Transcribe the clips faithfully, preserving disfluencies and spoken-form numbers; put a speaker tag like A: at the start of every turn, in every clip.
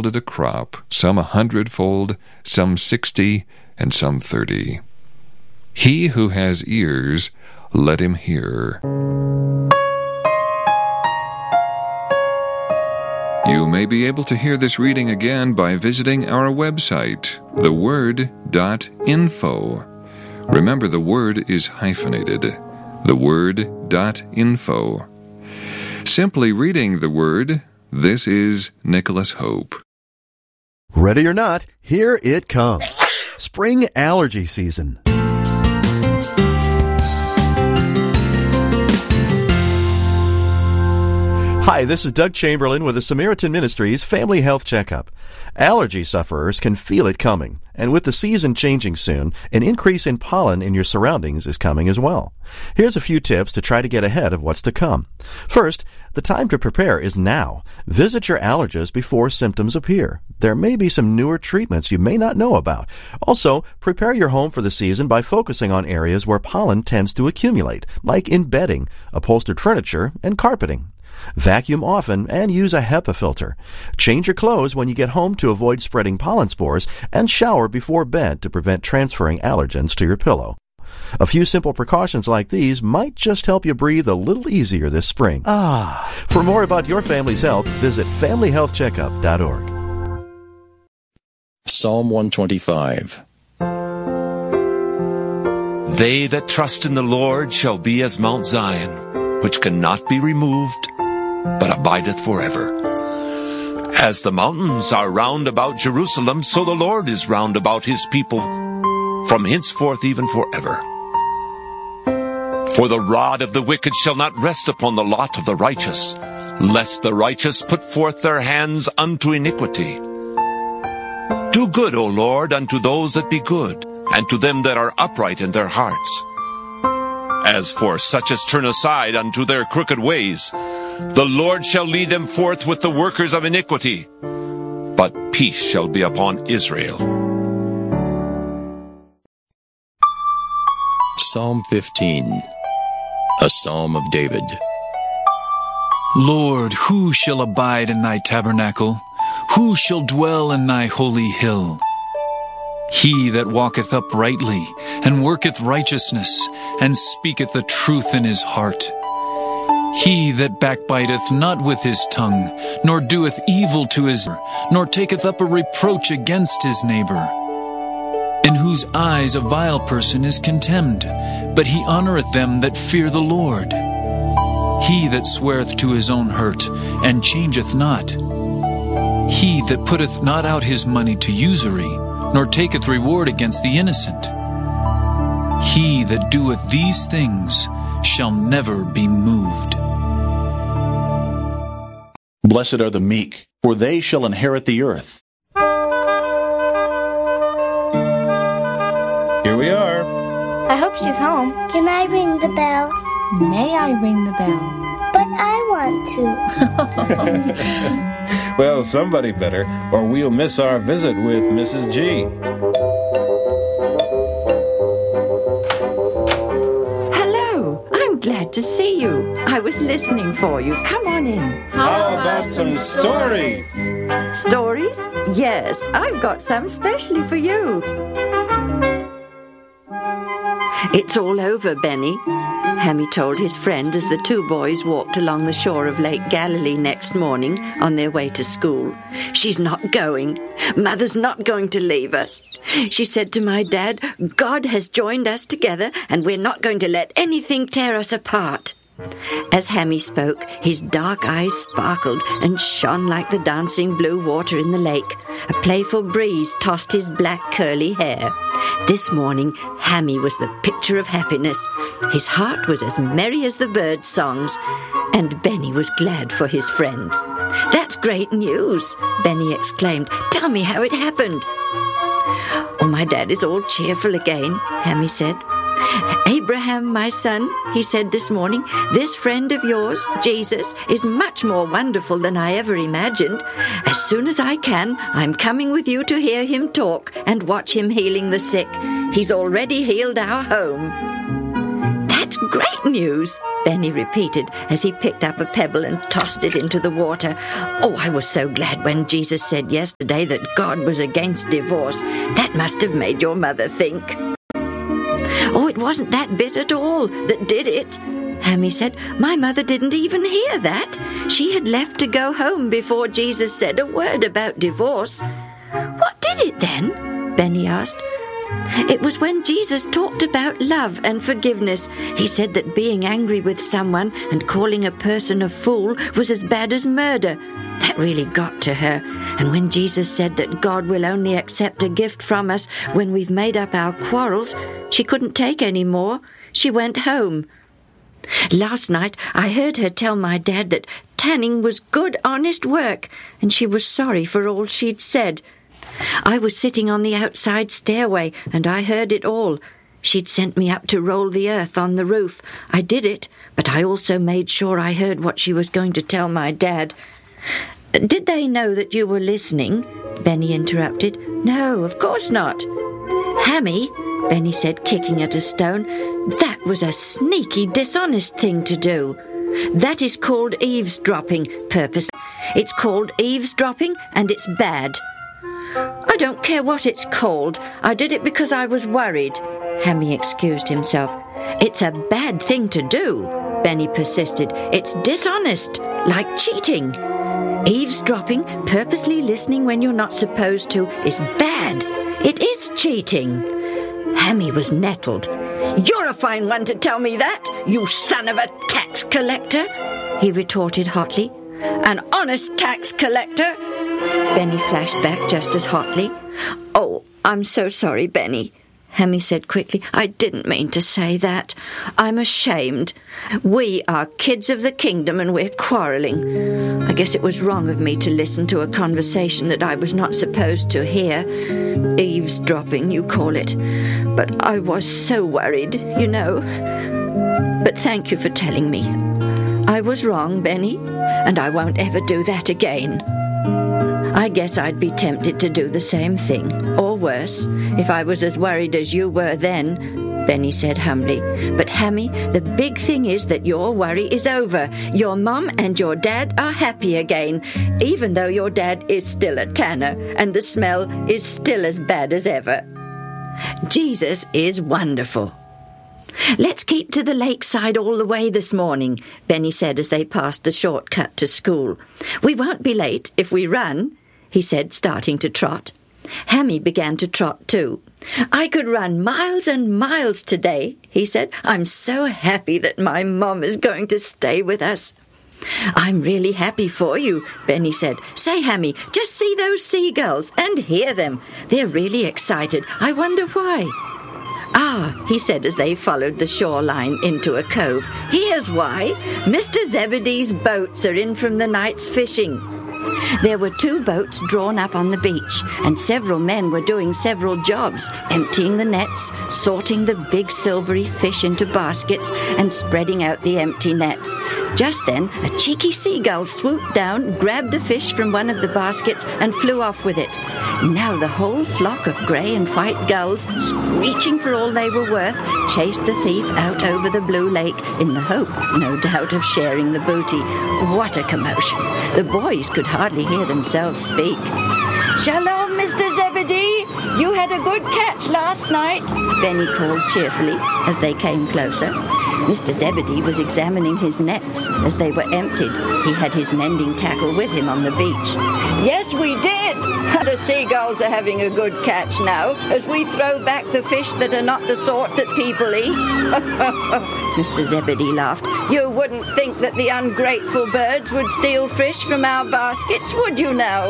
A: yielded a crop, some a hundredfold, some sixty, and some thirty. He who has ears, let him hear. You may be able to hear this reading again by visiting our website, the word dot info. Remember, the word is hyphenated, the word dot info. Simply reading the Word, this is Nicholas Hope.
B: Ready or not, here it comes. Spring allergy season. Hi, this is Doug Chamberlain with the Samaritan Ministries Family Health Checkup. Allergy sufferers can feel it coming, and with the season changing soon, an increase in pollen in your surroundings is coming as well. Here's a few tips to try to get ahead of what's to come. First, the time to prepare is now. Visit your allergist before symptoms appear. There may be some newer treatments you may not know about. Also, prepare your home for the season by focusing on areas where pollen tends to accumulate, like in bedding, upholstered furniture, and carpeting. Vacuum often and use a HEPA filter. Change your clothes when you get home to avoid spreading pollen spores, and shower before bed to prevent transferring allergens to your pillow. A few simple precautions like these might just help you breathe a little easier this spring. Ah! For more about your family's health, visit family health checkup dot org.
C: Psalm one twenty-five.
D: They that trust in the Lord shall be as Mount Zion, which cannot be removed, but abideth forever. As the mountains are round about Jerusalem, so the Lord is round about his people, from henceforth even forever. For the rod of the wicked shall not rest upon the lot of the righteous, lest the righteous put forth their hands unto iniquity. Do good, O Lord, unto those that be good, and to them that are upright in their hearts. As for such as turn aside unto their crooked ways, the Lord shall lead them forth with the workers of iniquity, but peace shall be upon Israel.
C: Psalm fifteen. A Psalm of David.
E: Lord, who shall abide in thy tabernacle? Who shall dwell in thy holy hill? He that walketh uprightly, and worketh righteousness, and speaketh the truth in his heart. He that backbiteth not with his tongue, nor doeth evil to his neighbor, nor taketh up a reproach against his neighbor. In whose eyes a vile person is contemned, but he honoureth them that fear the Lord. He that sweareth to his own hurt, and changeth not. He that putteth not out his money to usury, nor taketh reward against the innocent. He that doeth these things shall never be moved.
F: Blessed are the meek, for they shall inherit the earth.
G: Here we are.
H: I hope she's home.
I: Can I ring the bell?
H: May I ring the bell?
I: But I want
G: to. Well, somebody better, or we'll miss our visit with Missus G.
J: Hello, I'm glad to see you. I was listening for you. Come on in.
G: How about some stories?
J: Stories? Yes, I've got some specially for you. It's all over, Benny. Hammy told his friend as the two boys walked along the shore of Lake Galilee next morning on their way to school. She's not going. Mother's not going to leave us. She said to my dad, God has joined us together and we're not going to let anything tear us apart. As Hammy spoke, his dark eyes sparkled and shone like the dancing blue water in the lake. A playful breeze tossed his black curly hair. This morning, Hammy was the picture of happiness. His heart was as merry as the birds' songs, and Benny was glad for his friend. That's great news, Benny exclaimed. Tell me how it happened. Oh, my dad is all cheerful again, Hammy said. Abraham, my son, he said this morning, this friend of yours, Jesus, is much more wonderful than I ever imagined. As soon as I can, I'm coming with you to hear him talk and watch him healing the sick. He's already healed our home. That's great news, Benny repeated as he picked up a pebble and tossed it into the water. Oh, I was so glad when Jesus said yesterday that God was against divorce. That must have made your mother think. Oh, it wasn't that bit at all that did it, Hammy said. My mother didn't even hear that. She had left to go home before Jesus said a word about divorce. What did it then? Benny asked. It was when Jesus talked about love and forgiveness. He said that being angry with someone and calling a person a fool was as bad as murder. That really got to her. And when Jesus said that God will only accept a gift from us when we've made up our quarrels, she couldn't take any more. She went home. Last night I heard her tell my dad that tanning was good, honest work, and she was sorry for all she'd said. I was sitting on the outside stairway, and I heard it all. She'd sent me up to roll the earth on the roof. I did it, but I also made sure I heard what she was going to tell my dad. Did they know that you were listening? Benny interrupted. No, of course not. Hammy, Benny said, kicking at a stone, that was a sneaky, dishonest thing to do. That is called eavesdropping, Purpose. It's called eavesdropping, and it's bad. I don't care what it's called. I did it because I was worried. Hammy excused himself. It's a bad thing to do, Benny persisted. It's dishonest, like cheating. Eavesdropping, purposely listening when you're not supposed to, is bad. It is cheating. Hammy was nettled. You're a fine one to tell me that, you son of a tax collector, he retorted hotly. An honest tax collector? Benny flashed back just as hotly. Oh, I'm so sorry, Benny, Hammy said quickly. I didn't mean to say that. I'm ashamed. We are kids of the kingdom and we're quarrelling. I guess it was wrong of me to listen to a conversation that I was not supposed to hear. Eavesdropping, you call it. But I was so worried, you know. But thank you for telling me. I was wrong, Benny, and I won't ever do that again. I guess I'd be tempted to do the same thing, or worse, if I was as worried as you were then, Benny said humbly. But Hammy, the big thing is that your worry is over. Your mum and your dad are happy again, even though your dad is still a tanner, and the smell is still as bad as ever. Jesus is wonderful. Let's keep to the lakeside all the way this morning, Benny said as they passed the shortcut to school. We won't be late if we run, he said, starting to trot. Hammy began to trot too. I could run miles and miles today, he said. I'm so happy that my mom is going to stay with us. I'm really happy for you, Benny said. Say, Hammy, just see those seagulls and hear them. They're really excited. I wonder why. Ah, he said as they followed the shoreline into a cove. Here's why. Mister Zebedee's boats are in from the night's fishing. There were two boats drawn up on the beach, and several men were doing several jobs, emptying the nets, sorting the big silvery fish into baskets, and spreading out the empty nets. Just then, a cheeky seagull swooped down, grabbed a fish from one of the baskets, and flew off with it. Now the whole flock of grey and white gulls, screeching for all they were worth, chased the thief out over the blue lake, in the hope, no doubt, of sharing the booty. What a commotion! The boys could hardly hear themselves speak. Shalom, Mister Zebedee! You had a good catch last night, Benny called cheerfully as they came closer. Mister Zebedee was examining his nets as they were emptied. He had his mending tackle with him on the beach. Yes, we did! The seagulls are having a good catch now as we throw back the fish that are not the sort that people eat. Mister Zebedee laughed. You wouldn't think that the ungrateful birds would steal fish from our baskets, would you now?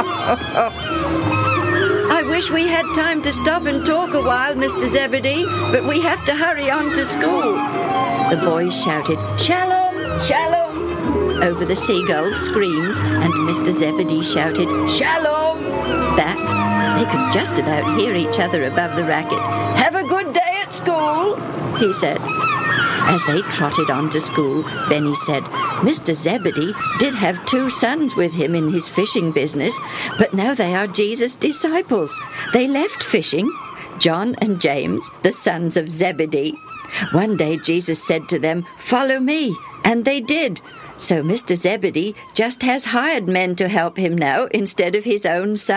J: I wish we had time to stop and talk a while, Mister Zebedee, but we have to hurry on to school. The boys shouted, Shalom, Shalom, over the seagulls' screams, and Mister Zebedee shouted, Shalom, back. They could just about hear each other above the racket. Have a good day at school, he said. As they trotted on to school, Benny said, Mister Zebedee did have two sons with him in his fishing business, but now they are Jesus' disciples. They left fishing, John and James, the sons of Zebedee. One day Jesus said to them, "Follow me," and they did. So Mister Zebedee just has hired men to help him now instead of his own son.